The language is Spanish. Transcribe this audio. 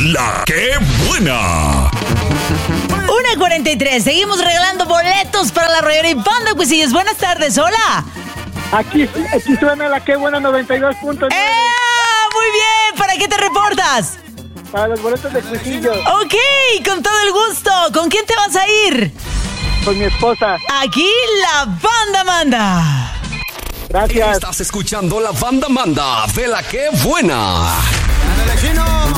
La que buena. 1:43, seguimos regalando boletos para la Rollera y Panda Cuisillos. Buenas tardes, hola. Aquí suena la que buena 92.9. Muy bien, ¿para qué te reportas? Para los boletos de Cuisillo. Ok, con todo el gusto. ¿Con quién te vas a ir? Con mi esposa. Aquí la banda manda. Gracias. Estás escuchando la banda manda de La que buena.